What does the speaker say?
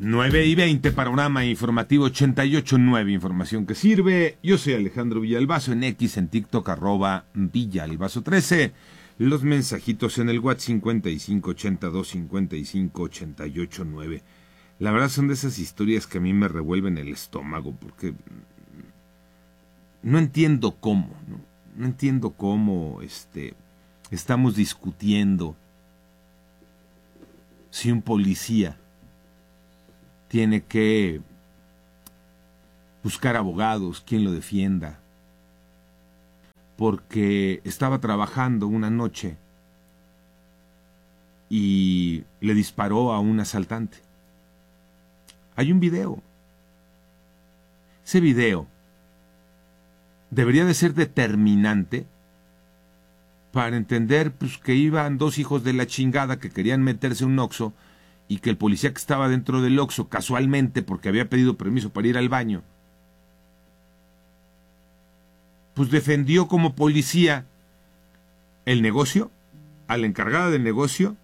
9:20, panorama informativo 88.9, información que sirve. Yo soy Alejandro Villalbazo, en X, en TikTok, @Villalbazo13. Los mensajitos en el WhatsApp 55825588.9. La verdad son de esas historias que a mí me revuelven el estómago, porque no entiendo cómo, no entiendo cómo estamos discutiendo si un policía tiene que buscar abogados, quien lo defienda, porque estaba trabajando una noche y le disparó a un asaltante. Hay un video. Ese video debería de ser determinante para entender que iban dos hijos de la chingada que querían meterse a un Oxxo y que el policía que estaba dentro del Oxxo, casualmente, porque había pedido permiso para ir al baño, pues defendió como policía el negocio, a la encargada del negocio